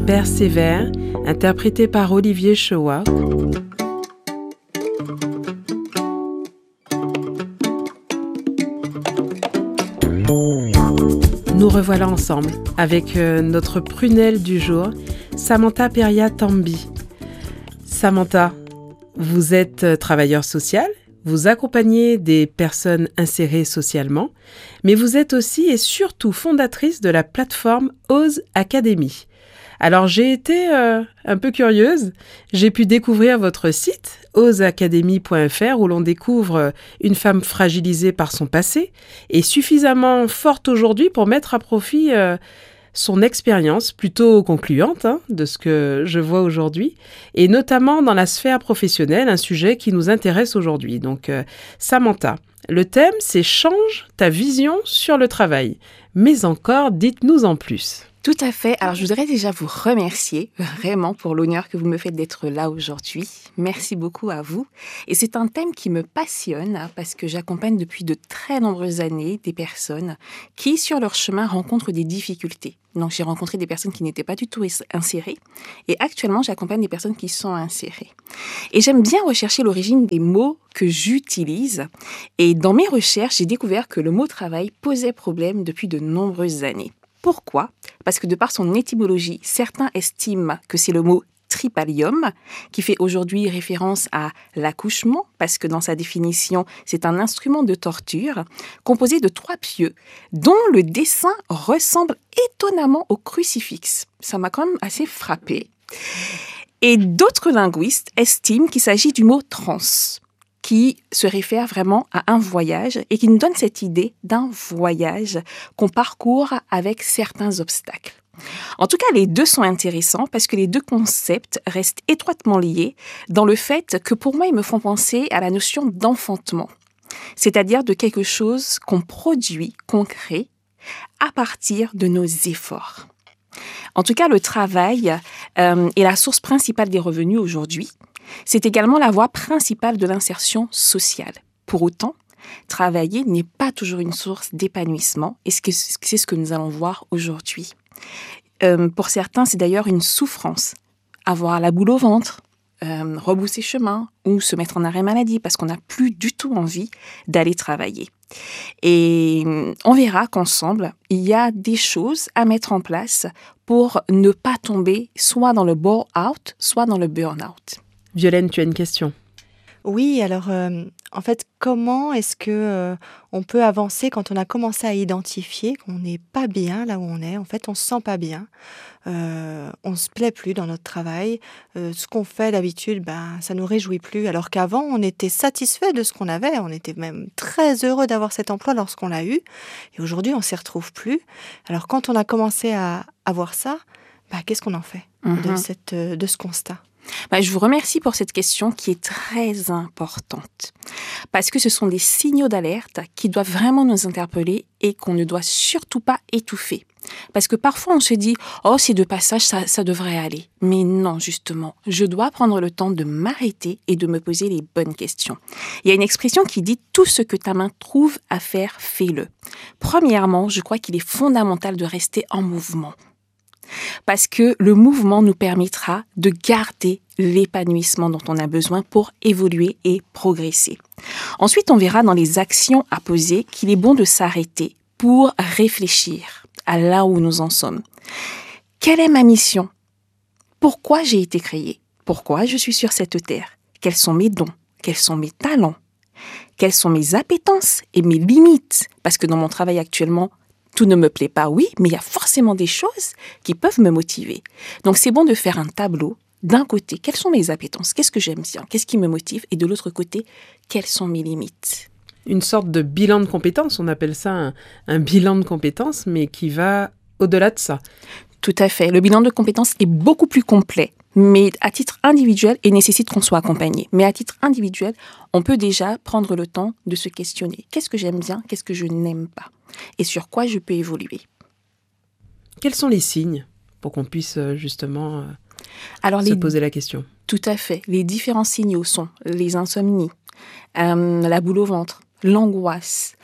Persévère, interprété par Olivier Choa. Nous revoilà ensemble avec notre prunelle du jour, Samantha Peria-Tambi. Samantha, vous êtes travailleur social, vous accompagnez des personnes insérées socialement, mais vous êtes aussi et surtout fondatrice de la plateforme Ose Academy. Alors j'ai été un peu curieuse, j'ai pu découvrir votre site oseacademy.fr où l'on découvre une femme fragilisée par son passé et suffisamment forte aujourd'hui pour mettre à profit son expérience plutôt concluante de ce que je vois aujourd'hui, et notamment dans la sphère professionnelle, un sujet qui nous intéresse aujourd'hui. Donc Samantha, le thème c'est « Change ta vision sur le travail ». Mais encore, dites-nous en plus. Tout à fait. Alors, je voudrais déjà vous remercier vraiment pour l'honneur que vous me faites d'être là aujourd'hui. Merci beaucoup à vous. Et c'est un thème qui me passionne parce que j'accompagne depuis de très nombreuses années des personnes qui, sur leur chemin, rencontrent des difficultés. Donc, j'ai rencontré des personnes qui n'étaient pas du tout insérées. Et actuellement, j'accompagne des personnes qui sont insérées. Et j'aime bien rechercher l'origine des mots que j'utilise. Et dans mes recherches, j'ai découvert que le mot travail posait problème depuis de nombreuses années. Pourquoi ? Parce que de par son étymologie, certains estiment que c'est le mot tripalium, qui fait aujourd'hui référence à l'accouchement, parce que dans sa définition, c'est un instrument de torture composé de 3 pieux, dont le dessin ressemble étonnamment au crucifix. Ça m'a quand même assez frappée. Et d'autres linguistes estiment qu'il s'agit du mot trans, qui se réfère vraiment à un voyage et qui nous donne cette idée d'un voyage qu'on parcourt avec certains obstacles. En tout cas, les deux sont intéressants parce que les deux concepts restent étroitement liés dans le fait que pour moi, ils me font penser à la notion d'enfantement, c'est-à-dire de quelque chose qu'on produit, qu'on crée à partir de nos efforts. En tout cas, le travail est la source principale des revenus aujourd'hui. C'est également la voie principale de l'insertion sociale. Pour autant, travailler n'est pas toujours une source d'épanouissement et c'est ce que nous allons voir aujourd'hui. Pour certains, c'est d'ailleurs une souffrance. Avoir la boule au ventre, rebousser chemin ou se mettre en arrêt maladie parce qu'on n'a plus du tout envie d'aller travailler. Et on verra qu'ensemble, il y a des choses à mettre en place pour ne pas tomber soit dans le bore-out, soit dans le burn-out. Violaine, tu as une question? Oui, alors en fait, comment est-ce que on peut avancer quand on a commencé à identifier qu'on n'est pas bien là où on est? En fait, on se sent pas bien, on se plaît plus dans notre travail, ce qu'on fait d'habitude, ça nous réjouit plus. Alors qu'avant, on était satisfait de ce qu'on avait, on était même très heureux d'avoir cet emploi lorsqu'on l'a eu. Et aujourd'hui, on s'y retrouve plus. Alors quand on a commencé à voir ça, qu'est-ce qu'on en fait de ce constat? Je vous remercie pour cette question qui est très importante parce que ce sont des signaux d'alerte qui doivent vraiment nous interpeller et qu'on ne doit surtout pas étouffer. Parce que parfois on se dit « Oh, c'est de passage, ça devrait aller ». Mais non, justement, je dois prendre le temps de m'arrêter et de me poser les bonnes questions. Il y a une expression qui dit « Tout ce que ta main trouve à faire, fais-le ». Premièrement, je crois qu'il est fondamental de rester en mouvement. Parce que le mouvement nous permettra de garder l'épanouissement dont on a besoin pour évoluer et progresser. Ensuite, on verra dans les actions à poser qu'il est bon de s'arrêter pour réfléchir à là où nous en sommes. Quelle est ma mission? Pourquoi j'ai été créée? Pourquoi je suis sur cette terre? Quels sont mes dons? Quels sont mes talents? Quelles sont mes appétences et mes limites? Parce que dans mon travail actuellement, tout ne me plaît pas, oui, mais il y a forcément des choses qui peuvent me motiver. Donc, c'est bon de faire un tableau. D'un côté, quelles sont mes appétences? Qu'est-ce que j'aime bien? Qu'est-ce qui me motive? Et de l'autre côté, quelles sont mes limites? Une sorte de bilan de compétences, on appelle ça un bilan de compétences, mais qui va au-delà de ça. Tout à fait. Le bilan de compétences est beaucoup plus complet, mais à titre individuel, et nécessite qu'on soit accompagné. Mais à titre individuel, on peut déjà prendre le temps de se questionner. Qu'est-ce que j'aime bien? Qu'est-ce que je n'aime pas? Et sur quoi je peux évoluer? Quels sont les signes pour qu'on puisse justement se poser la question? Tout à fait. Les différents signaux sont les insomnies, la boule au ventre, l'angoisse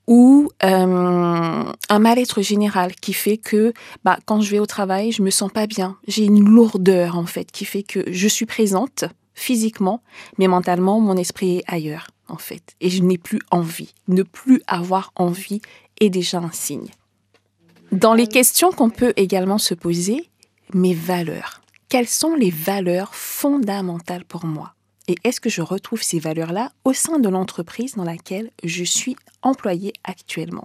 ou un mal-être général qui fait que quand je vais au travail, je me sens pas bien. J'ai une lourdeur en fait qui fait que je suis présente physiquement, mais mentalement, mon esprit est ailleurs en fait. Et je n'ai plus envie. Ne plus avoir envie est déjà un signe. Dans les questions qu'on peut également se poser, mes valeurs. Quelles sont les valeurs fondamentales pour moi? Et est-ce que je retrouve ces valeurs-là au sein de l'entreprise dans laquelle je suis employée actuellement?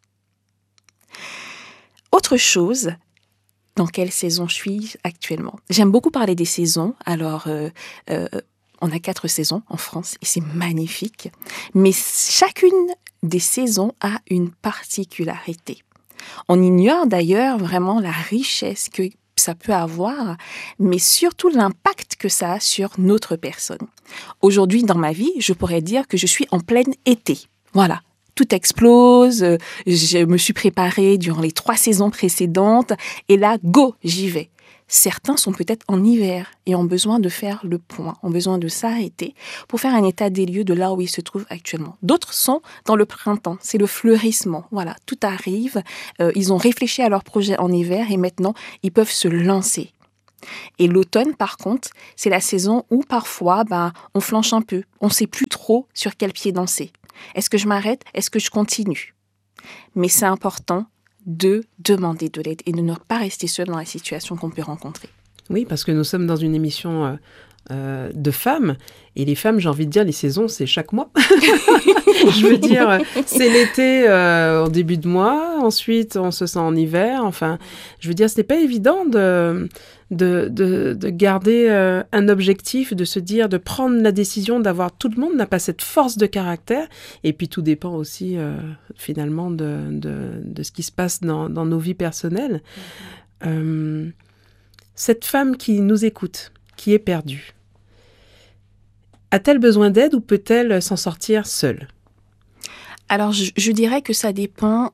Autre chose, dans quelle saison je suis actuellement? J'aime beaucoup parler des saisons. Alors, on a 4 saisons en France et c'est magnifique. Mais chacune des saisons a une particularité. On ignore d'ailleurs vraiment la richesse que ça peut avoir, mais surtout l'impact que ça a sur notre personne. Aujourd'hui, dans ma vie, je pourrais dire que je suis en plein été. Voilà, tout explose, je me suis préparée durant les 3 saisons précédentes, et là, go, j'y vais. Certains sont peut-être en hiver et ont besoin de faire le point, ont besoin de s'arrêter pour faire un état des lieux de là où ils se trouvent actuellement. D'autres sont dans le printemps, c'est le fleurissement. Voilà, tout arrive, ils ont réfléchi à leur projet en hiver et maintenant, ils peuvent se lancer. Et l'automne, par contre, c'est la saison où parfois, on flanche un peu. On ne sait plus trop sur quel pied danser. Est-ce que je m'arrête? Est-ce que je continue? Mais c'est important de demander de l'aide et de ne pas rester seul dans la situation qu'on peut rencontrer. Oui, parce que nous sommes dans une émission de femmes, et les femmes, j'ai envie de dire, les saisons, c'est chaque mois. Je veux dire, c'est l'été au début de mois, ensuite on se sent en hiver, enfin, je veux dire, ce n'est pas évident de garder un objectif, de se dire, de prendre la décision d'avoir, tout le monde n'a pas cette force de caractère, et puis tout dépend aussi finalement de ce qui se passe dans nos vies personnelles. Cette femme qui nous écoute, qui est perdue, a-t-elle besoin d'aide ou peut-elle s'en sortir seule? Alors, je dirais que ça dépend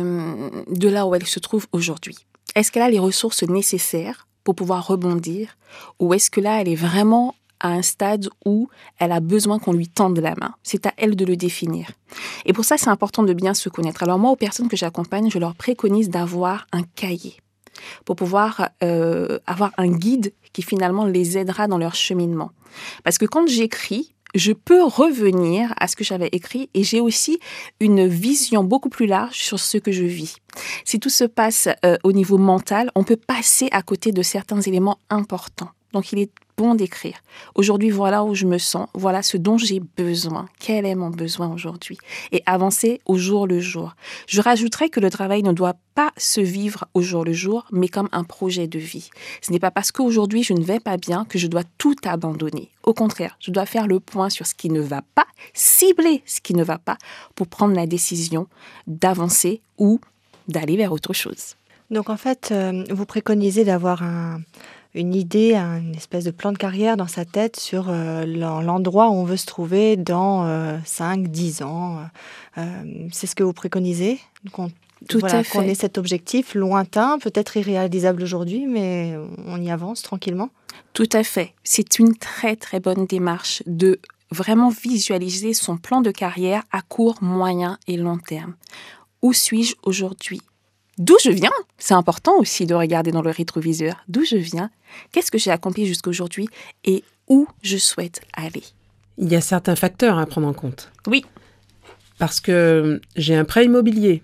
de là où elle se trouve aujourd'hui. Est-ce qu'elle a les ressources nécessaires pour pouvoir rebondir, ou est-ce que là, elle est vraiment à un stade où elle a besoin qu'on lui tende la main? C'est à elle de le définir. Et pour ça, c'est important de bien se connaître. Alors moi, aux personnes que j'accompagne, je leur préconise d'avoir un cahier pour pouvoir avoir un guide qui finalement les aidera dans leur cheminement. Parce que quand j'écris, je peux revenir à ce que j'avais écrit et j'ai aussi une vision beaucoup plus large sur ce que je vis. Si tout se passe au niveau mental, on peut passer à côté de certains éléments importants. Donc, il est bon d'écrire. Aujourd'hui, voilà où je me sens, voilà ce dont j'ai besoin. Quel est mon besoin aujourd'hui? Et avancer au jour le jour. Je rajouterais que le travail ne doit pas se vivre au jour le jour, mais comme un projet de vie. Ce n'est pas parce qu'aujourd'hui je ne vais pas bien que je dois tout abandonner. Au contraire, je dois faire le point sur ce qui ne va pas, cibler ce qui ne va pas pour prendre la décision d'avancer ou d'aller vers autre chose. Donc en fait, vous préconisez d'avoir une idée, une espèce de plan de carrière dans sa tête sur l'endroit où on veut se trouver dans 5-10 ans. C'est ce que vous préconisez? Tout à fait. Qu'on ait cet objectif lointain, peut-être irréalisable aujourd'hui, mais on y avance tranquillement? Tout à fait. C'est une très très bonne démarche de vraiment visualiser son plan de carrière à court, moyen et long terme. Où suis-je aujourd'hui? D'où je viens? C'est important aussi de regarder dans le rétroviseur. D'où je viens? Qu'est-ce que j'ai accompli jusqu'à aujourd'hui? Et où je souhaite aller? Il y a certains facteurs à prendre en compte. Oui. Parce que j'ai un prêt immobilier,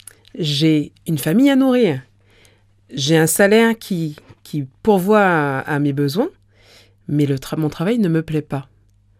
j'ai une famille à nourrir, j'ai un salaire qui pourvoit à mes besoins, mais mon travail ne me plaît pas.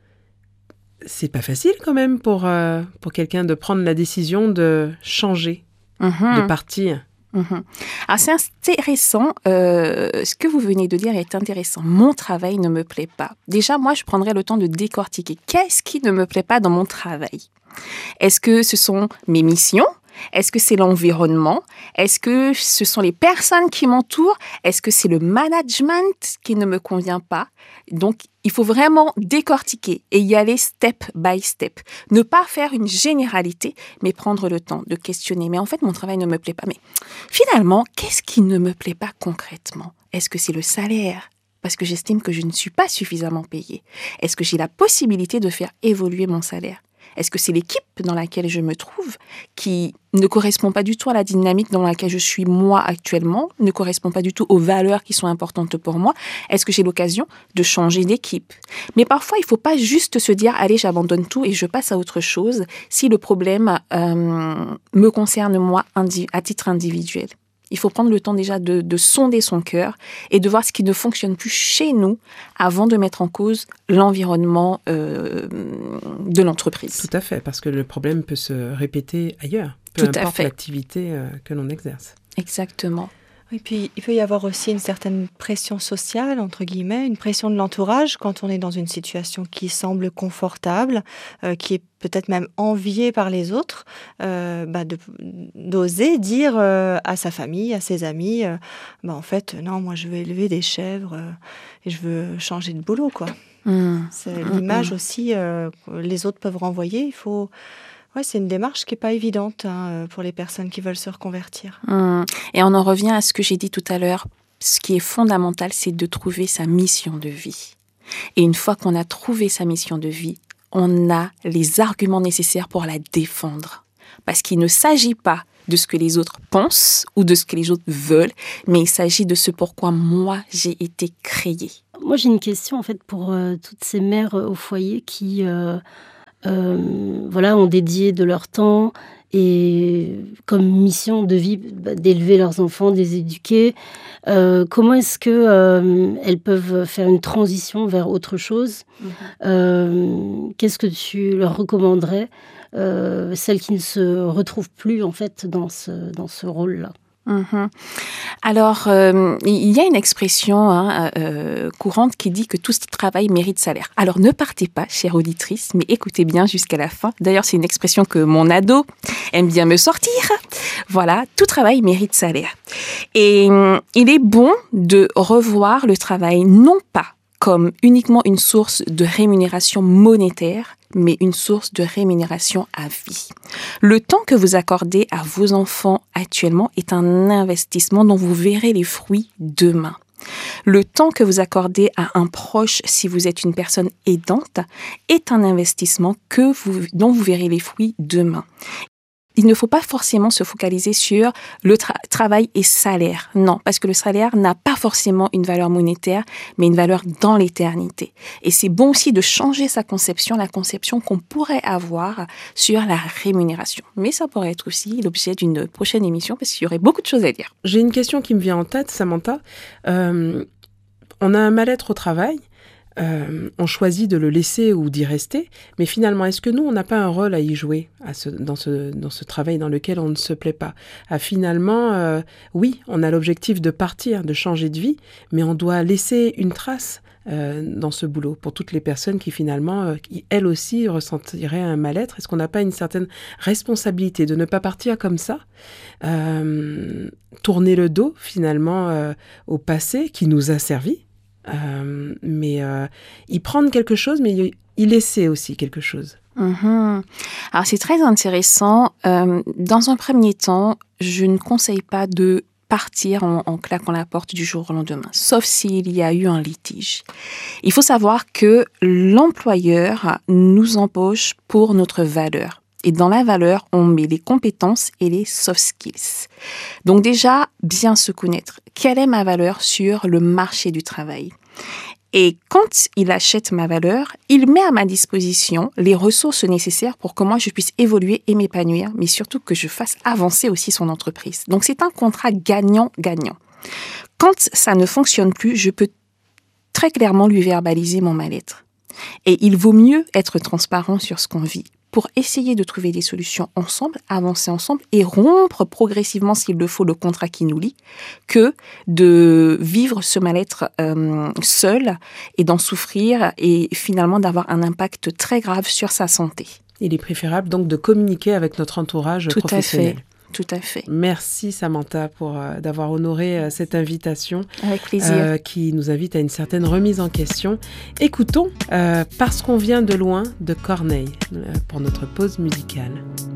C'est pas facile quand même pour quelqu'un de prendre la décision de changer. De partir. Alors, c'est intéressant. Ce que vous venez de dire est intéressant. Mon travail ne me plaît pas. Déjà, moi, je prendrais le temps de décortiquer. Qu'est-ce qui ne me plaît pas dans mon travail? Est-ce que ce sont mes missions? Est-ce que c'est l'environnement? Est-ce que ce sont les personnes qui m'entourent? Est-ce que c'est le management qui ne me convient pas? Donc, il faut vraiment décortiquer et y aller step by step. Ne pas faire une généralité, mais prendre le temps de questionner. Mais en fait, mon travail ne me plaît pas. Mais finalement, qu'est-ce qui ne me plaît pas concrètement? Est-ce que c'est le salaire? Parce que j'estime que je ne suis pas suffisamment payée. Est-ce que j'ai la possibilité de faire évoluer mon salaire? Est-ce que c'est l'équipe dans laquelle je me trouve qui ne correspond pas du tout à la dynamique dans laquelle je suis moi actuellement, ne correspond pas du tout aux valeurs qui sont importantes pour moi? Est-ce que j'ai l'occasion de changer d'équipe? Mais parfois, il ne faut pas juste se dire « Allez, j'abandonne tout et je passe à autre chose » si le problème me concerne moi à titre individuel. Il faut prendre le temps déjà de sonder son cœur et de voir ce qui ne fonctionne plus chez nous avant de mettre en cause l'environnement de l'entreprise. Tout à fait, parce que le problème peut se répéter ailleurs, peu importe l'activité que l'on exerce. Exactement. Et puis, il peut y avoir aussi une certaine pression sociale, entre guillemets, une pression de l'entourage quand on est dans une situation qui semble confortable, qui est peut-être même enviée par les autres, d'oser dire à sa famille, à ses amis, en fait, non, moi je veux élever des chèvres et je veux changer de boulot, quoi. C'est l'image aussi que les autres peuvent renvoyer. Il faut... Ouais, c'est une démarche qui n'est pas évidente pour les personnes qui veulent se reconvertir. Et on en revient à ce que j'ai dit tout à l'heure. Ce qui est fondamental, c'est de trouver sa mission de vie. Et une fois qu'on a trouvé sa mission de vie, on a les arguments nécessaires pour la défendre. Parce qu'il ne s'agit pas de ce que les autres pensent ou de ce que les autres veulent, mais il s'agit de ce pourquoi moi, j'ai été créée. Moi, j'ai une question en fait pour toutes ces mères au foyer qui... ont dédié de leur temps et comme mission de vie d'élever leurs enfants, de les éduquer. Comment est-ce qu'elles peuvent faire une transition vers autre chose? Qu'est-ce que tu leur recommanderais, celles qui ne se retrouvent plus en fait dans ce rôle-là? Alors, il y a une expression courante qui dit que tout travail mérite salaire. Alors, ne partez pas, chère auditrice, mais écoutez bien jusqu'à la fin. D'ailleurs, c'est une expression que mon ado aime bien me sortir. Voilà, tout travail mérite salaire. Et il est bon de revoir le travail, non pas comme uniquement une source de rémunération monétaire, mais une source de rémunération à vie. Le temps que vous accordez à vos enfants actuellement est un investissement dont vous verrez les fruits demain. Le temps que vous accordez à un proche, si vous êtes une personne aidante, est un investissement dont vous verrez les fruits demain. Il ne faut pas forcément se focaliser sur le travail et salaire. Non, parce que le salaire n'a pas forcément une valeur monétaire, mais une valeur dans l'éternité. Et c'est bon aussi de changer sa conception, la conception qu'on pourrait avoir sur la rémunération. Mais ça pourrait être aussi l'objet d'une prochaine émission, parce qu'il y aurait beaucoup de choses à dire. J'ai une question qui me vient en tête, Samantha. On a un mal-être au travail. On choisit de le laisser ou d'y rester, mais finalement, est-ce que nous, on n'a pas un rôle à y jouer dans ce travail dans lequel on ne se plaît pas? Finalement, oui, on a l'objectif de partir, de changer de vie, mais on doit laisser une trace dans ce boulot pour toutes les personnes qui finalement, qui, elles aussi, ressentiraient un mal-être. Est-ce qu'on n'a pas une certaine responsabilité de ne pas partir comme ça, tourner le dos finalement au passé qui nous a servi, mais y prendre quelque chose, mais y laisser aussi quelque chose. Alors c'est très intéressant. Dans un premier temps, je ne conseille pas de partir en claquant la porte du jour au lendemain, sauf s'il y a eu un litige. Il faut savoir que l'employeur nous embauche pour notre valeur. Et dans la valeur, on met les compétences et les soft skills. Donc déjà, bien se connaître. Quelle est ma valeur sur le marché du travail? Et quand il achète ma valeur, il met à ma disposition les ressources nécessaires pour que moi je puisse évoluer et m'épanouir, mais surtout que je fasse avancer aussi son entreprise. Donc c'est un contrat gagnant-gagnant. Quand ça ne fonctionne plus, je peux très clairement lui verbaliser mon mal-être. Et il vaut mieux être transparent sur ce qu'on vit pour essayer de trouver des solutions ensemble, avancer ensemble et rompre progressivement, s'il le faut, le contrat qui nous lie, que de vivre ce mal-être seul et d'en souffrir et finalement d'avoir un impact très grave sur sa santé. Il est préférable donc de communiquer avec notre entourage professionnel. Tout à fait. Merci Samantha pour d'avoir honoré cette invitation. Avec plaisir. Qui nous invite à une certaine remise en question. Écoutons Parce qu'on vient de loin de Corneille pour notre pause musicale.